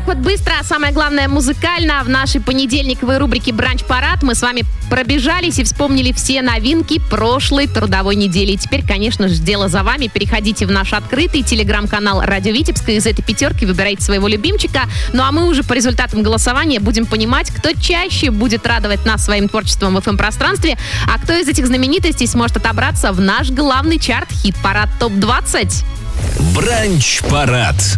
вот быстро, а самое главное музыкально, в нашей понедельниковой рубрике «Бранч-парад» мы с вами пробежались и вспомнили все новинки прошлой трудовой недели. И теперь, конечно же, дело за вами. Переходите в наш открытый телеграм-канал «Радио Витебска». Из этой пятерки выбирайте своего любимчика. Ну а мы уже по результатам голосования будем понимать, кто чаще будет радовать нас своим творчеством в FM-пространстве, а кто из этих знаменитостей сможет отобраться в наш главный чарт «Хит-парад ТОП-20». Бранч-парад.